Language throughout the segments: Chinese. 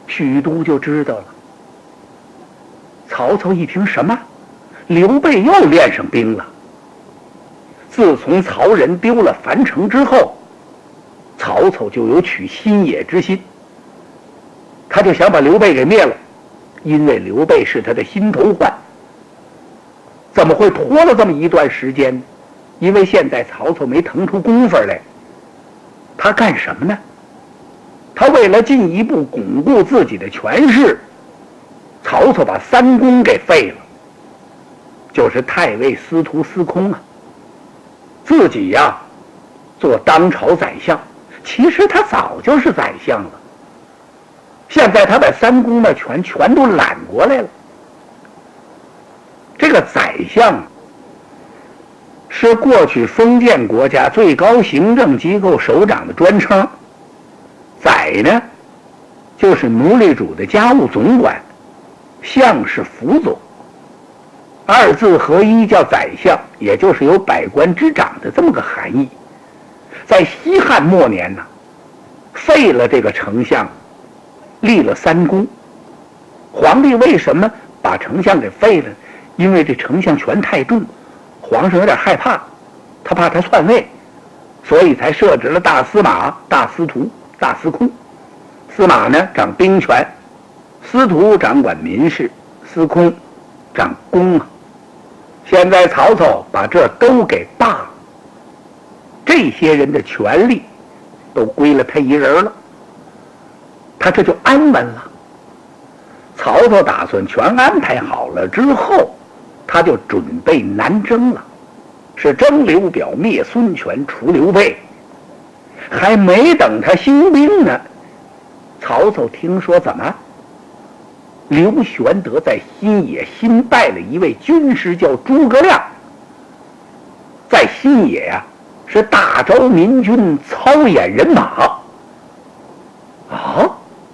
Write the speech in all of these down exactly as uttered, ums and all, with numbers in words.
许都就知道了。曹操一听，什么？刘备又练上兵了。自从曹仁丢了樊城之后，曹操就有取新野之心，他就想把刘备给灭了，因为刘备是他的心头患。怎么会拖了这么一段时间？因为现在曹操没腾出功夫来。他干什么呢？他为了进一步巩固自己的权势，曹操把三公给废了，就是太尉、司徒、司空啊。自己呀、啊、做当朝宰相，其实他早就是宰相了，现在他把三公的权全都揽过来了。这个宰相是过去封建国家最高行政机构首长的专称，宰呢就是奴隶主的家务总管，相是辅佐，二字合一叫宰相，也就是有百官之长的这么个含义。在西汉末年呢，废了这个丞相，立了三公。皇帝为什么把丞相给废了？因为这丞相权太重，皇上有点害怕，他怕他篡位，所以才设置了大司马、大司徒、大司空。司马呢掌兵权，司徒掌管民事，司空掌公啊。现在曹操把这都给罢了，这些人的权力都归了他一人了，他这就安稳了。曹操打算全安排好了之后，他就准备南征了，是征刘表，灭孙权，除刘备。还没等他兴兵呢，曹操听说怎么刘玄德在新野新拜了一位军师，叫诸葛亮。在新野呀、啊，是大招民军，操演人马。啊！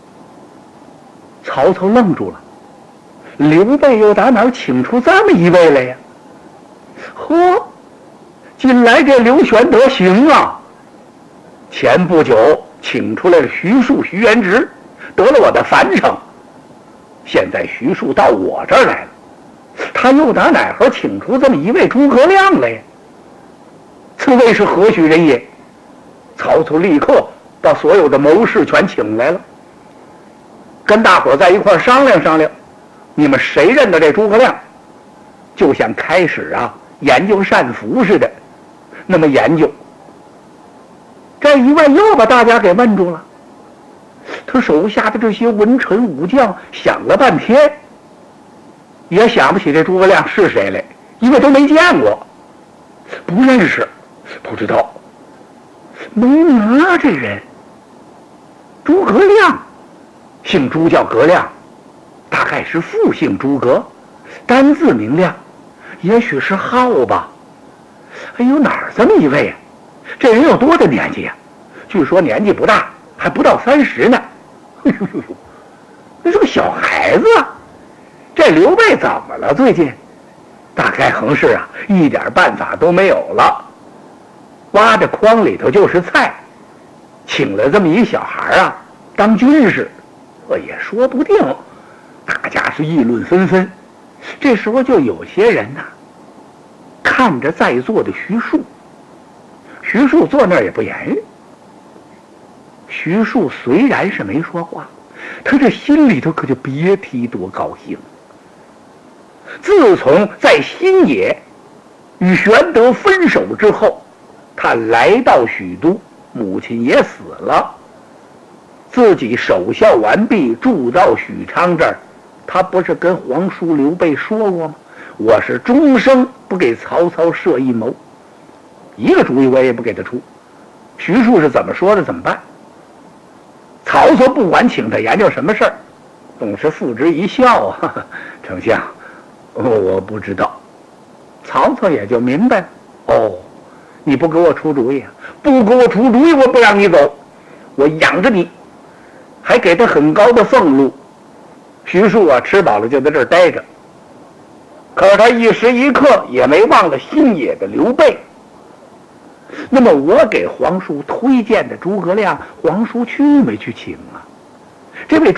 曹操愣住了，刘备又打哪儿请出这么一位来呀？呵，近来这刘玄德行啊！前不久请出来了徐庶、徐元直，得了我的樊城。现在徐庶到我这儿来了，他又打哪儿请出这么一位诸葛亮来？此位是何许人也？曹操立刻把所有的谋士全请来了，跟大伙在一块商量商量，你们谁认得这诸葛亮？就像开始啊研究单符似的，那么研究。这一问又把大家给问住了。他手下的这些文臣武将想了半天，也想不起这诸葛亮是谁来，因为都没见过，不认识，不知道，没名啊这人。诸葛亮，姓朱叫葛亮，大概是复姓诸葛，单字明亮，也许是号吧。哎呦，哪儿这么一位啊？这人有多大年纪呀、啊？据说年纪不大，还不到三十呢。哎呦呦呦，那是个小孩子啊！这刘备怎么了？最近大概横是啊，一点办法都没有了。挖着筐里头就是菜，请了这么一小孩啊当军师，这也说不定。大家是议论纷纷。这时候就有些人呐、啊，看着在座的徐庶，徐庶坐那儿也不言语。徐庶虽然是没说话，他这心里头可就别提多高兴。自从在新野与玄德分手之后，他来到许都，母亲也死了，自己守孝完毕，住到许昌这儿。他不是跟皇叔刘备说过吗？我是终生不给曹操设一谋，一个主意我也不给他出。徐庶是怎么说的怎么办？曹操不管请他研究什么事儿，总是付之一笑啊。丞相，我不知道。曹操也就明白了，哦，你不给我出主意啊？不给我出主意，我不让你走，我养着你，还给他很高的俸禄。徐庶啊，吃饱了就在这儿待着，可是他一时一刻也没忘了新野的刘备。那么我给皇叔推荐的诸葛亮，皇叔去没去请啊？这位